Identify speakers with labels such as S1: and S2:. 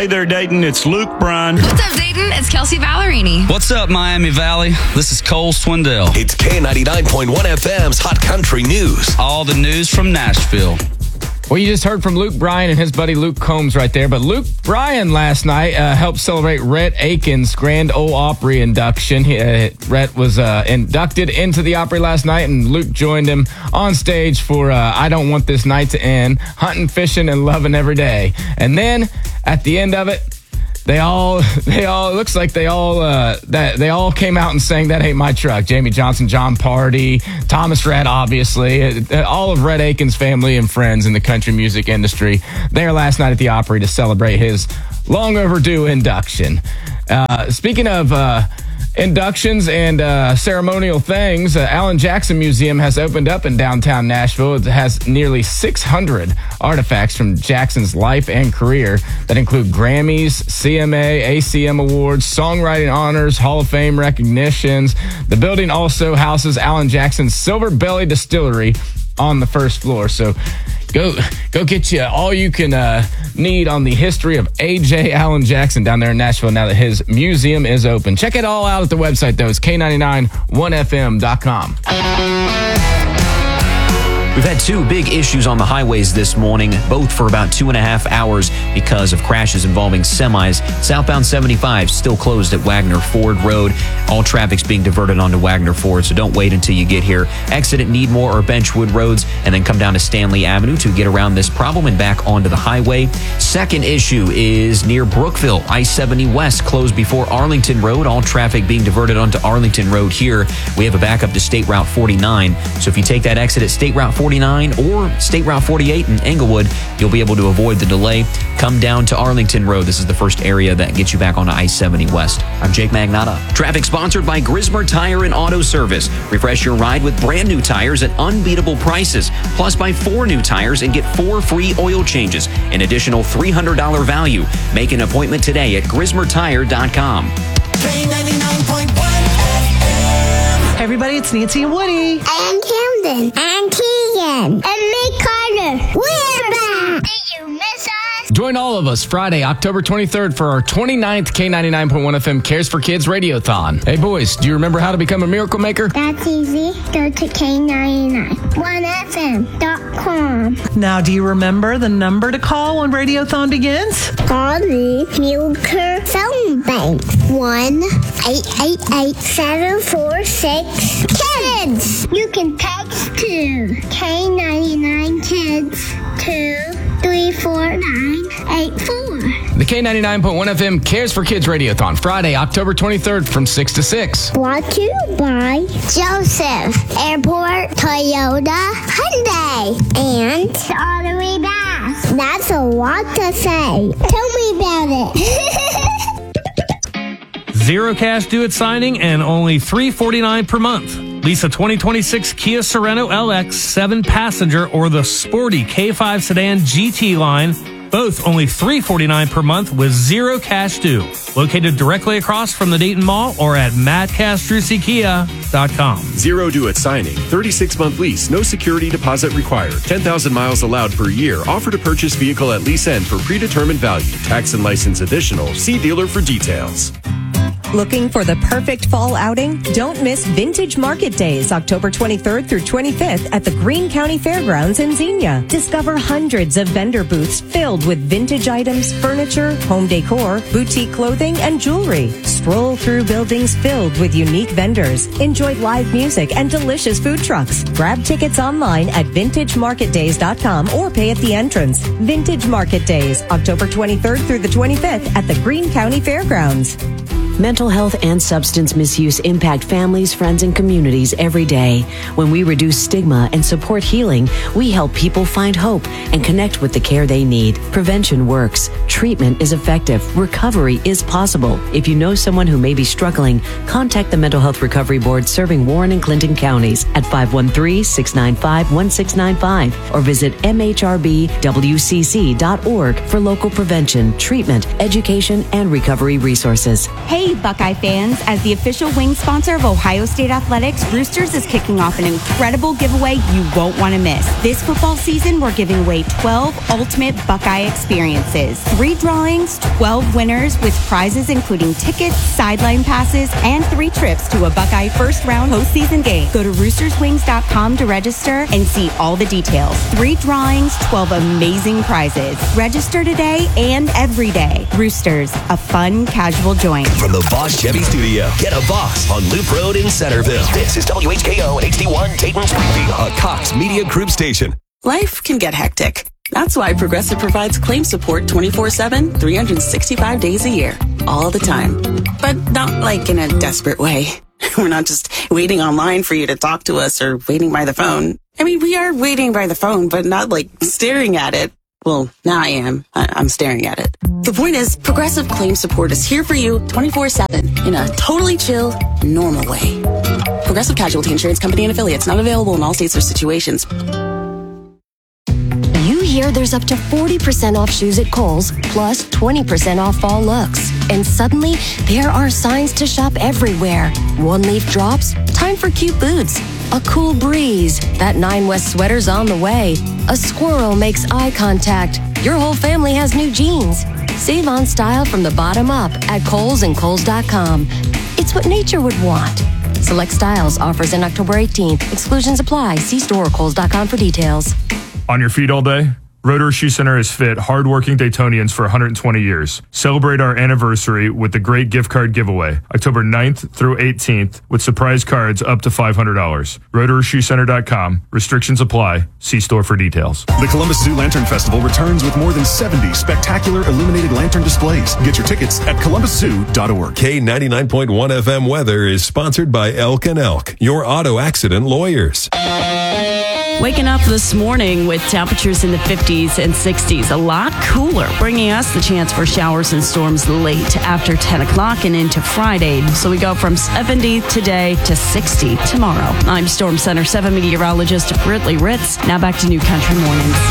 S1: Hey there, Dayton. It's Luke Bryan.
S2: What's up, Dayton? It's Kelsey Ballerini.
S3: What's up, Miami Valley? This is Cole Swindell.
S4: It's K99.1 FM's Hot Country News.
S3: All the news from Nashville.
S5: Well, you just heard from Luke Bryan and his buddy Luke Combs right there. But Luke Bryan last night helped celebrate Rhett Akins' Grand Ole Opry induction. Rhett was inducted into the Opry last night, and Luke joined him on stage for I Don't Want This Night to End, hunting, fishing, and loving every day. And then at the end of it, they all looks like they all came out and sang That Ain't My Truck. Jamie Johnson, John Party, Thomas Rhett, obviously, all of Rhett Akins' family and friends in the country music industry there last night at the Opry to celebrate his long overdue induction. Speaking of inductions and ceremonial things, Alan Jackson Museum has opened up in downtown Nashville. It has nearly 600 artifacts from Jackson's life and career that include Grammys, CMA, ACM awards, songwriting honors, Hall of Fame recognitions. The building also houses Alan Jackson's Silver Belly Distillery on the first floor. So go get you all you can need on the history of A.J. Alan Jackson down there in Nashville now that his museum is open. Check it all out at the website, though. It's K991FM.com.
S6: We've had two big issues on the highways this morning, both for about 2.5 hours because of crashes involving semis. Southbound 75 still closed at Wagner Ford Road. All traffic's being diverted onto Wagner Ford, so don't wait until you get here. Exit at Needmore or Benchwood Roads, and then come down to Stanley Avenue to get around this problem and back onto the highway. Second issue is near Brookville. I-70 West closed before Arlington Road. All traffic being diverted onto Arlington Road here. We have a backup to State Route 49. So if you take that exit at State Route 49 or State Route 48 in Englewood, you'll be able to avoid the delay. Come down to Arlington Road. This is the first area that gets you back onto I-70 West. I'm Jake Magnotta. Traffic sponsored by Grismer Tire and Auto Service. Refresh your ride with brand new tires at unbeatable prices. Plus, buy 4 new tires and get 4 free oil changes. An additional $300 value. Make an appointment today at GrismerTire.com.
S7: Hey everybody, it's Nancy and Woody.
S8: And Camden. And Keegan. And Mick Carter. We're back. Did you miss us?
S5: Join all of us Friday, October 23rd for our 29th K99.1 FM Cares for Kids Radiothon. Hey boys, do you remember how to become a miracle maker?
S8: That's easy. Go to K991FM.com.
S7: Now, do you remember the number to call when Radiothon begins?
S8: Call the Milker Phone Bank. 1-888-746-KIDS. You can text to K99Kids to 34984.
S5: The K99.1 FM Cares for Kids Radiothon, Friday, October 23rd from 6 to 6.
S8: Brought to you by Joseph Airport, Toyota, Hyundai, and Ottery Bass. That's a lot to say. Tell me about it.
S9: Zero cash due at signing and only $349 per month. Lease a 2026 Kia Sorento LX 7-passenger or the sporty K5 sedan GT line. Both only $349 per month with zero cash due. Located directly across from the Dayton Mall or at mattcastruccikia.com.
S10: Zero due at signing. 36-month lease. No security deposit required. 10,000 miles allowed per year. Offer to purchase vehicle at lease end for predetermined value. Tax and license additional. See dealer for details.
S11: Looking for the perfect fall outing? Don't miss Vintage Market Days, October 23rd through 25th at the Greene County Fairgrounds in Xenia. Discover hundreds of vendor booths filled with vintage items, furniture, home decor, boutique clothing, and jewelry. Stroll through buildings filled with unique vendors. Enjoy live music and delicious food trucks. Grab tickets online at vintagemarketdays.com or pay at the entrance. Vintage Market Days, October 23rd through the 25th at the Greene County Fairgrounds.
S12: Mental health and substance misuse impact families, friends, and communities every day. When we reduce stigma and support healing, we help people find hope and connect with the care they need. Prevention works. Treatment is effective. Recovery is possible. If you know someone who may be struggling, contact the Mental Health Recovery Board serving Warren and Clinton counties at 513-695-1695 or visit mhrbwcc.org for local prevention, treatment, education, and recovery resources.
S11: Hey
S13: Hey, Buckeye fans. As the official wing sponsor of Ohio State Athletics, Roosters is kicking off an incredible giveaway you won't want to miss. This football season, we're giving away 12 ultimate Buckeye experiences. 3 drawings, 12 winners with prizes including tickets, sideline passes, and 3 trips to a Buckeye first-round postseason game. Go to roosterswings.com to register and see all the details. 3 drawings, 12 amazing prizes. Register today and every day. Roosters, a fun, casual joint.
S4: From the Bosch Chevy Studio, get a Boss on Loop Road in Centerville. This is WHKO and HD1 Dayton Springfield, a Cox Media Group station.
S14: Life can get hectic. That's why Progressive provides claim support 24/7, 365 days a year, all the time. But not like in a desperate way. We're not just waiting online for you to talk to us or waiting by the phone. I mean, we are waiting by the phone, but not like staring at it. Well, now I am. I'm staring at it. The point is, Progressive Claim Support is here for you 24/7 in a totally chill, normal way. Progressive Casualty Insurance Company and Affiliates, not available in all states or situations.
S15: You hear there's up to 40% off shoes at Kohl's, plus 20% off fall looks. And suddenly, there are signs to shop everywhere. One-leaf drops, time for cute boots. A cool breeze, that 9 West sweater's on the way. A squirrel makes eye contact. Your whole family has new jeans. Save on style from the bottom up at Kohl's and Kohl's.com. It's what nature would want. Select styles, offers in October 18th. Exclusions apply. See store or Kohl's.com for details.
S16: On your feet all day? Rotor Shoe Center has fit hardworking Daytonians for 120 years. Celebrate our anniversary with the great gift card giveaway, October 9th through 18th, with surprise cards up to $500. RotorShoeCenter.com. Restrictions apply. See store for details.
S17: The Columbus Zoo Lantern Festival returns with more than 70 spectacular illuminated lantern displays. Get your tickets at ColumbusZoo.org.
S18: K99.1 FM weather is sponsored by Elk & Elk, your auto accident lawyers.
S19: Waking up this morning with temperatures in the 50s and 60s, a lot cooler, bringing us the chance for showers and storms late after 10 o'clock and into Friday. So we go from 70 today to 60 tomorrow. I'm Storm Center 7 meteorologist Britley Ritz. Now back to New Country Mornings.